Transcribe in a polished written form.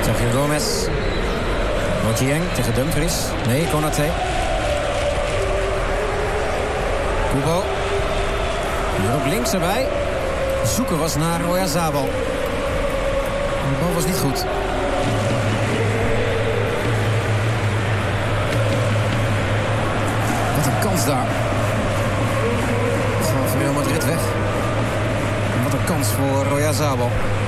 Sergio Gomez. Motieng tegen Dumfries. Nee, Konaté. Kubo. Hier ook links erbij. Zoeken was naar Oyarzabal. De bal was niet goed. Wat een kans daar. Van Real Madrid weg. En wat een kans voor Oyarzabal.